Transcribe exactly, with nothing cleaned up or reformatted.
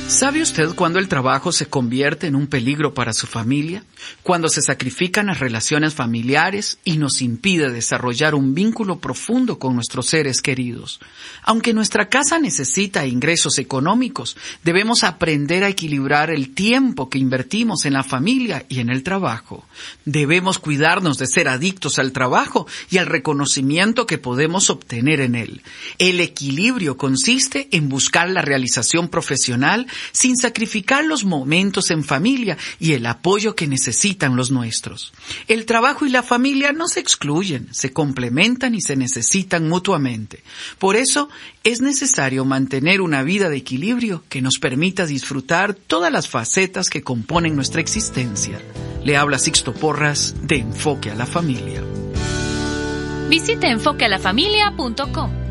¿Sabe usted cuándo el trabajo se convierte en un peligro para su familia? Cuando se sacrifican las relaciones familiares y nos impide desarrollar un vínculo profundo con nuestros seres queridos. Aunque nuestra casa necesita ingresos económicos, debemos aprender a equilibrar el tiempo que invertimos en la familia y en el trabajo. Debemos cuidarnos de ser adictos al trabajo y al reconocimiento que podemos obtener en él. El equilibrio consiste en buscar la realización profesional sin sacrificar los momentos en familia y el apoyo que necesitan los nuestros. El trabajo y la familia no se excluyen, se complementan y se necesitan mutuamente. Por eso es necesario mantener una vida de equilibrio que nos permita disfrutar todas las facetas que componen nuestra existencia. Le habla Sixto Porras de Enfoque a la Familia. Visite enfoque a la familia punto com.